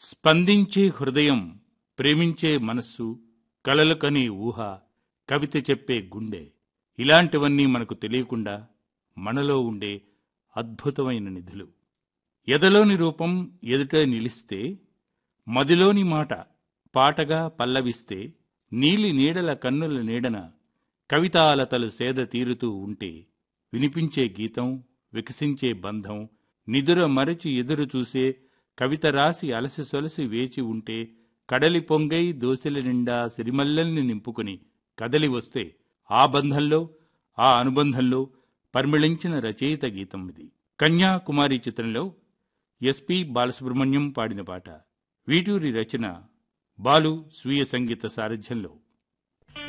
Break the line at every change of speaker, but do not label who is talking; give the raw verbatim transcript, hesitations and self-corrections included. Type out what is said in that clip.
స్పందించే హృదయం, ప్రేమించే మనస్సు, కలలు కనే ఊహ, కవిత చెప్పే గుండె, ఇలాంటివన్నీ మనకు తెలియకుండా మనలో ఉండే అద్భుతమైన నిధులు. ఎదలోని రూపం ఎదుట నిలిస్తే, మదిలోని మాట పాటగా పల్లవిస్తే, నీలి నీడల కన్నుల నీడన కవితాలతలు సేద తీరుతూ ఉంటే, వినిపించే గీతం, వికసించే బంధం, నిదుర మరచి ఎదురు చూసే కవిత రాసి అలసి సొలసి వేచి ఉంటే, కడలి పొంగై దోసెల నిండా సిరిమల్లల్ని నింపుకుని కదలి వస్తే, ఆ బంధంలో, ఆ అనుబంధంలో పరిమళించిన రచయిత గీతం ఇది. కన్యాకుమారి చిత్రంలో ఎస్పి బాలసుబ్రహ్మణ్యం పాడిన పాట. వీటూరి రచన, బాలు స్వీయ సంగీత సారథ్యంలో.